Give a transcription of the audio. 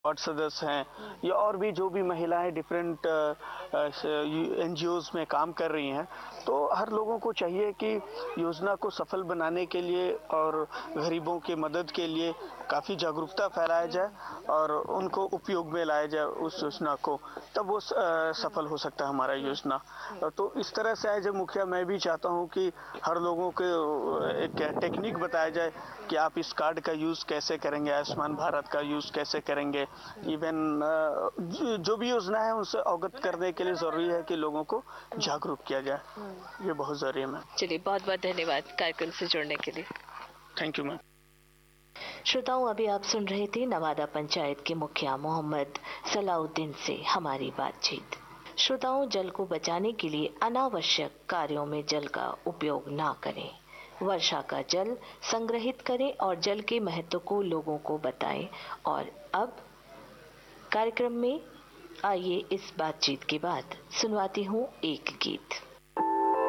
Ward सदस्य हैं या और भी जो भी महिलाएं डिफरेंट एनजीओज में काम कर रही हैं, तो हर लोगों को चाहिए कि योजना को सफल बनाने के लिए और गरीबों की मदद के लिए काफ़ी जागरूकता फैलाया जाए और उनको उपयोग में लाया जाए उस योजना को, तब वो सफल हो सकता है हमारा योजना। तो इस तरह से एज ए मुखिया मैं भी चाहता हूँ कि हर लोगों को एक टेक्निक बताया जाए कि आप इस कार्ड का यूज़ कैसे करेंगे, आयुष्मान भारत का यूज़ कैसे करेंगे। इवन जो भी योजना है उनसे अवगत करने के लिए ज़रूरी है कि लोगों को जागरूक किया जाए। ये बहुत ज़रूरी है मैम। चलिए, बहुत बहुत धन्यवाद कार्यक्रम से जुड़ने के लिए। Thank you ma'am. श्रोताओं, अभी आप सुन रहे थे नवादा पंचायत के मुखिया मोहम्मद सलाउद्दीन से हमारी बातचीत। श्रोताओं, जल को बचाने के लिए अनावश्यक कार्यों में जल का उपयोग ना करें। वर्षा का जल संग्रहित करें और जल के महत्व को लोगों को बताएं। और अब कार्यक्रम में आइए इस बातचीत के बाद सुनवाती हूँ एक गीत।